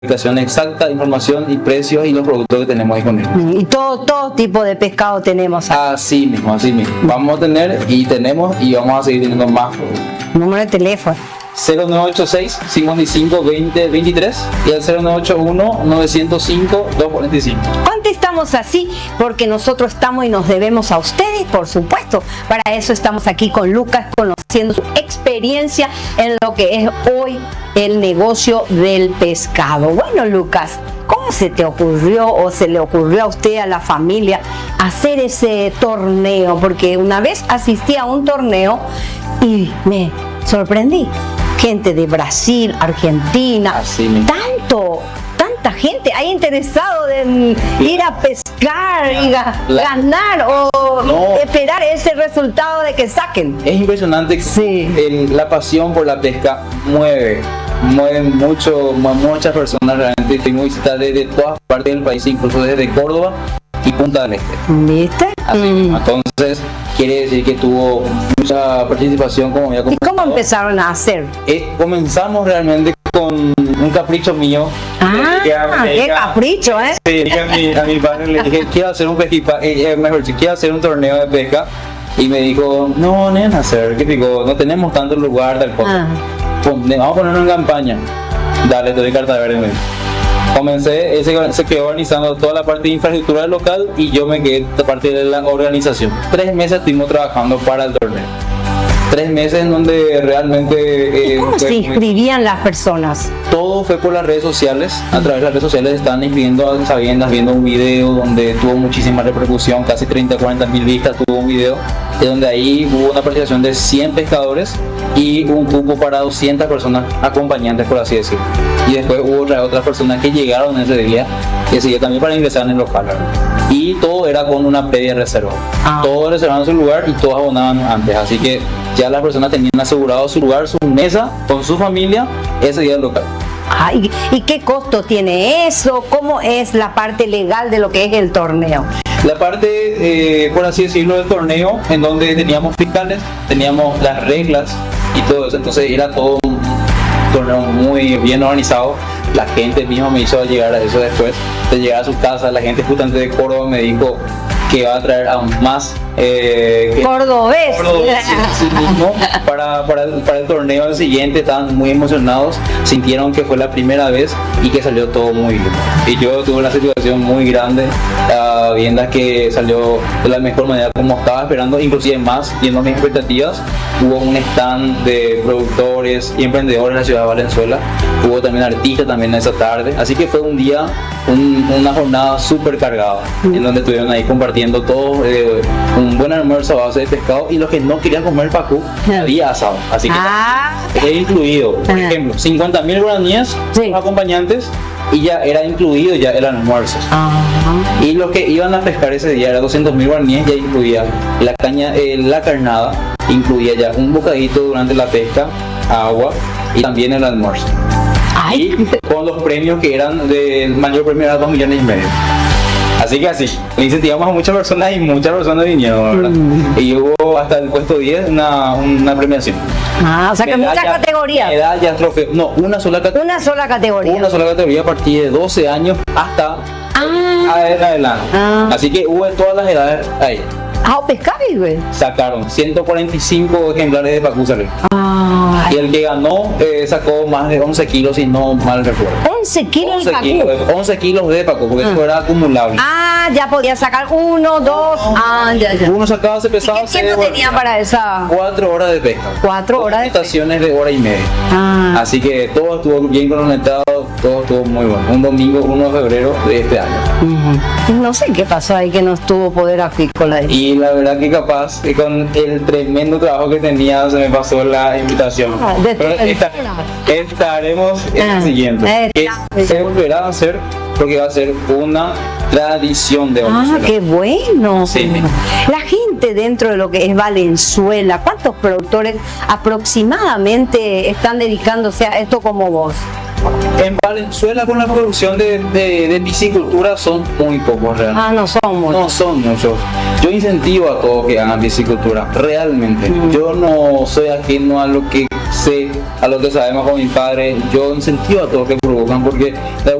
ubicación exacta, información y precios y los productos que tenemos disponibles. Y todo tipo de pescado tenemos aquí. Así mismo, así mismo. Vamos a tener y tenemos y vamos a seguir teniendo más productos. Número de teléfono. 0986 55 20 23 y el 0981 905 245. Contestamos así porque nosotros estamos y nos debemos a ustedes, por supuesto. Para eso estamos aquí con Lucas, conociendo su experiencia en lo que es hoy el negocio del pescado. Bueno, Lucas, ¿cómo se te ocurrió o se le ocurrió a usted, a la familia, hacer ese torneo? Porque una vez asistí a un torneo y me sorprendí. Gente de Brasil, Argentina, tanta gente hay interesado en ir a pescar y ganar o esperar ese resultado de que saquen. Es impresionante que la pasión por la pesca mueve muchas personas realmente. Tengo visitas desde todas partes del país, incluso desde Córdoba y Punta del Este. ¿Viste? Entonces quiere decir que tuvo mucha participación, como ya comentado. ¿Y cómo empezaron a hacer? Comenzamos realmente con un capricho mío. ¡Qué capricho, eh! Sí, a mi padre le dije, quiero hacer quiero hacer un torneo de pesca. Y me dijo, no, nena, ¿qué digo? No tenemos tanto lugar del podcast. Vamos a ponerlo en campaña. Dale, te doy carta verde. Comencé, se quedó organizando toda la parte de infraestructura local y yo me quedé parte de la organización. 3 meses estuvimos trabajando para el torneo. 3 meses en donde realmente... ¿Cómo se inscribían las personas? Todo fue por las redes sociales. A través de las redes sociales estaban inscribiendo a sabiendas, viendo un video donde tuvo muchísima repercusión, casi 30-40 mil vistas tuvo un video, de donde ahí hubo una participación de 100 pescadores y un cupo para 200 personas acompañantes, por así decirlo. Y después hubo otras personas que llegaron ese día, que siguió también para ingresar en el local. Y todo era con una previa reserva. Todos reservaban su lugar y todos abonaban antes. Así que ya las personas tenían asegurado su lugar, su mesa, con su familia, ese día del local. ¿Y qué costo tiene eso? ¿Cómo es la parte legal de lo que es el torneo? La parte, por así decirlo, del torneo, en donde teníamos fiscales, teníamos las reglas y todo eso. Entonces era todo un torneo muy bien organizado. La gente misma me hizo llegar a eso después de llegar a su casa. La gente justamente de Córdoba me dijo que va a traer aún más cordobés mismo para el torneo del siguiente. Estaban muy emocionados, sintieron que fue la primera vez y que salió todo muy bien. Y yo tuve una situación muy grande, viendo que salió de la mejor manera como estaba esperando, inclusive más, viendo mis expectativas. Hubo un stand de productores y emprendedores en la ciudad de Valenzuela, hubo también artistas también esa tarde, así que fue un día, una jornada súper cargada, en donde estuvieron ahí compartiendo todo, un buen almuerzo a base de pescado, y los que no querían comer pacú, había asado, así que era incluido, por ejemplo, 50.000 guaraníes, los acompañantes, y ya era incluido ya el almuerzo. Y los que iban a pescar ese día era 200.000 guaraníes, ya incluía la caña, la carnada, incluía ya un bocadito durante la pesca, agua y también el almuerzo. Y con los premios que eran, el mayor premio era 2,5 millones. Así que así, le incentivamos a muchas personas y muchas personas vinieron, ¿verdad? Y hubo hasta el puesto 10 una premiación. O sea que muchas categorías. Medallas, trofeos, no, una sola categoría. Una sola categoría. Una sola categoría a partir de 12 años hasta adelante. Así que hubo de todas las edades ahí. Pescar, güey. Sacaron 145 ejemplares de pacú. Y el que ganó sacó más de 11 kilos, si no mal recuerdo. 11 kilos de pacú. 11 kilos de pacú, porque eso era acumulable. Ya podía sacar 1, 2. Ya. Uno sacaba, se pesaba. ¿Qué tiempo tenía para esa? 4 horas de pesca. 4 horas de pesca. Estaciones de hora y media. Así que todo estuvo bien cronometrado, todo estuvo muy bueno. Un domingo 1 de febrero de este año. No sé qué pasó ahí que no estuvo poder acuícola. Y la verdad que capaz que con el tremendo trabajo que tenía se me pasó la invitación. Pero estaremos en el siguiente. Que se volverá a hacer porque va a ser una tradición de Valenzuela. ¡Qué bueno! Sí. La gente dentro de lo que es Valenzuela, ¿cuántos productores aproximadamente están dedicándose a esto como vos? En Valenzuela, con la producción de piscicultura, son muy pocos realmente. No son muchos. No son muchos. Yo incentivo a todos que hagan piscicultura, realmente. Yo no soy ajeno a lo que sé a lo que sabemos con mi padre, yo incentivo a todos que provocan porque